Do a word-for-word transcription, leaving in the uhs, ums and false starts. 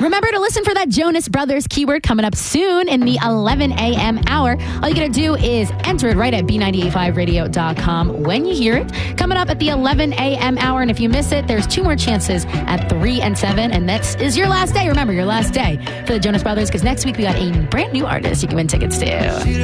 Remember to listen for that Jonas Brothers keyword coming up soon in the eleven a.m. hour. All you got to do is enter it right at b nine eight five radio dot com when you hear it. Coming up at the eleven a.m. hour. And if you miss it, there's two more chances at three and seven. And that is your last day. Remember, your last day for the Jonas Brothers, because next week we got a brand new artist you can win tickets to.